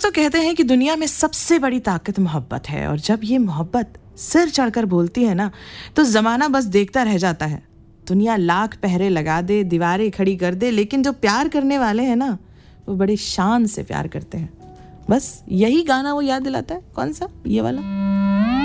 दोस्तों, कहते हैं कि दुनिया में सबसे बड़ी ताकत मोहब्बत है, और जब ये मोहब्बत सिर चढ़कर बोलती है ना, तो ज़माना बस देखता रह जाता है। दुनिया लाख पहरे लगा दे, दीवारें खड़ी कर दे, लेकिन जो प्यार करने वाले हैं ना, वो बड़े शान से प्यार करते हैं। बस यही गाना वो याद दिलाता है। कौन सा? ये वाला।